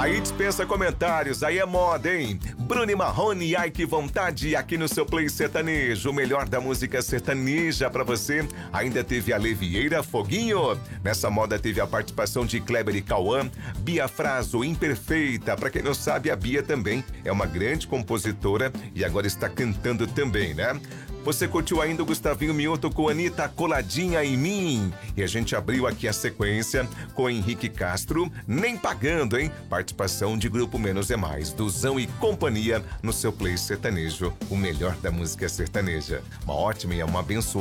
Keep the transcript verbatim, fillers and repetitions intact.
Aí dispensa comentários, aí é moda, hein? Bruno e Marrone, ai que vontade, aqui no seu Play Sertanejo, o melhor da música sertaneja pra você. Ainda teve a Levieira, Foguinho. Nessa moda teve a participação de Kleber e Cauã, Bia Fraso, Imperfeita. Pra quem não sabe, a Bia também é uma grande compositora e agora está cantando também, né? Você curtiu ainda o Gustavinho Mioto com Anitta, Coladinha em Mim? E a gente abriu aqui a sequência com Henrique Castro, Nem Pagando, hein? Participação de Grupo Menos é Mais, Duzão e companhia no seu Play Sertanejo, o melhor da música sertaneja. Uma ótima e uma abençoada